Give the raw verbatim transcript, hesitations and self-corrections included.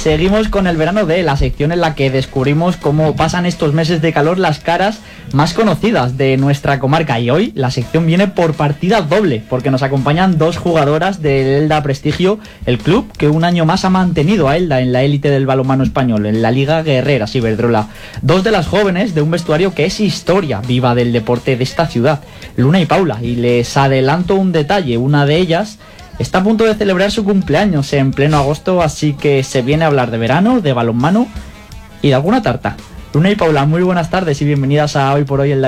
seguimos con el verano de la sección en la que descubrimos cómo pasan estos meses de calor las caras más conocidas de nuestra comarca. Y hoy la sección viene por partida doble, porque nos acompañan dos jugadoras del Elda Prestigio, el club que un año más ha mantenido a Elda en la élite del balonmano español, en la Liga Guerreras Iberdrola. Dos de las jóvenes de un vestuario que es historia viva del deporte de esta ciudad, Luna y Paula. Y les adelanto un detalle, una de ellas está a punto de celebrar su cumpleaños en pleno agosto, así que se viene a hablar de verano, de balonmano y de alguna tarta. Luna y Paula, muy buenas tardes y bienvenidas a Hoy por Hoy el